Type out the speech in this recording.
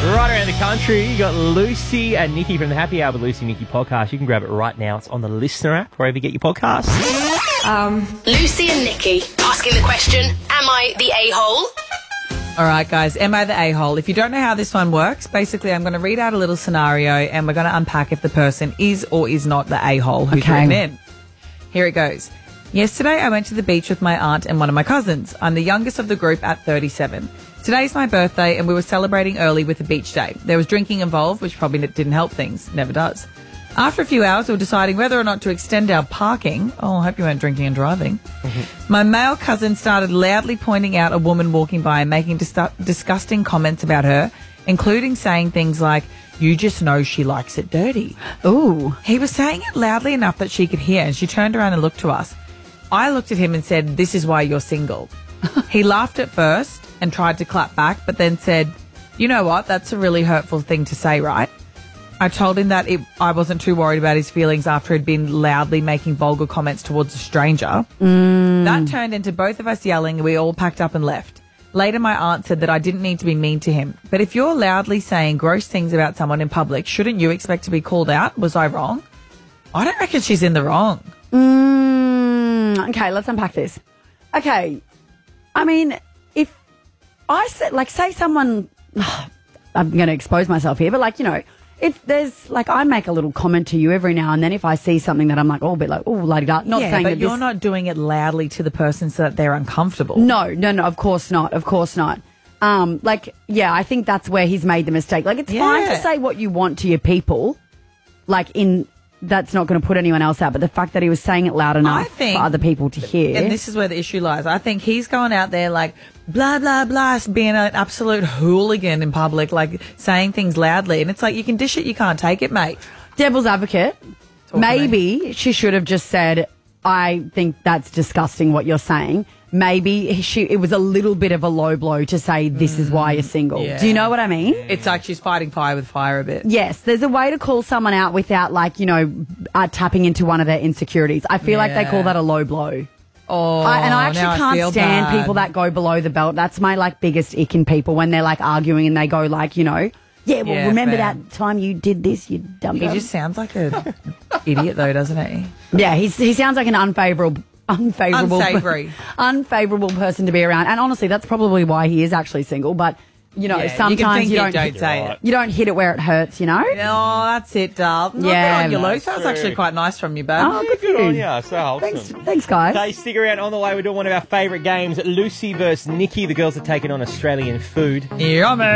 Right around the country, you got Lucy and Nikki from the Happy Hour with Lucy and Nikki podcast. You can grab it right now. It's on the Listener app, wherever you get your podcasts. Lucy and Nikki asking the question, am I the a-hole? All right, guys, am I the a-hole? If you don't know how this one works, basically I'm going to read out a little scenario and we're going to unpack if the person is or is not the a-hole who's written in. Here it goes. Yesterday I went to the beach with my aunt and one of my cousins. I'm the youngest of the group at 37. Today's my birthday and we were celebrating early with a beach day. There was drinking involved, which probably didn't help things. Never does. After a few hours, we were deciding whether or not to extend our parking. Oh, I hope you weren't drinking and driving. My male cousin started loudly pointing out a woman walking by and making disgusting comments about her, including saying things like, "You just know she likes it dirty." Ooh. He was saying it loudly enough that she could hear, and she turned around and looked to us. I looked at him and said, "This is why you're single." He laughed at first and tried to clap back, but then said, "You know what? That's a really hurtful thing to say, right?" I told him that I wasn't too worried about his feelings after he'd been loudly making vulgar comments towards a stranger. That turned into both of us yelling, and we all packed up and left. Later, my aunt said that I didn't need to be mean to him. But if you're loudly saying gross things about someone in public, shouldn't you expect to be called out? Was I wrong? I don't reckon she's in the wrong. Okay, let's unpack this. Okay, I mean, if I said, like, say someone, I'm going to expose myself here, but like, you know, if there's, like, I make a little comment to you every now and then if I see something that I'm like, oh, a bit like, oh, la-di-da. Not saying but that you're not doing it loudly to the person so that they're uncomfortable. No, of course not. Of course not. Like, yeah, I think that's where he's made the mistake. Like, it's fine to say what you want to your people, like, that's not going to put anyone else out, but the fact that he was saying it loud enough for other people to hear. And this is where the issue lies. I think he's going out there like, blah, blah, blah, being an absolute hooligan in public, like saying things loudly. And it's like, you can dish it, you can't take it, mate. Devil's advocate, maybe she should have just said, I think that's disgusting what you're saying. Maybe it was a little bit of a low blow to say this is why you're single. Yeah. Do you know what I mean? It's like she's fighting fire with fire a bit. Yes, there's a way to call someone out without, like, you know, tapping into one of their insecurities. I feel like they call that a low blow. Oh, and I actually can't stand bad. people that go below the belt. That's my, like, biggest ick in people when they're, like, arguing and they go, like, you know, remember that time you did this, you dumb. He just sounds like an idiot, though, doesn't he? Yeah, he sounds like an unsavory person to be around. And honestly, that's probably why he is actually single. But, you know, sometimes you don't say it. You don't hit it where it hurts, you know? No, that's it, darl. Yeah, good on you, Luke. That was actually quite nice from you, babe. Oh, good for you. on you. So wholesome. Thanks, guys. Okay, stick around. On the way, we're doing one of our favourite games, Lucy versus Nikki. The girls are taking on Australian food. Yeah, man.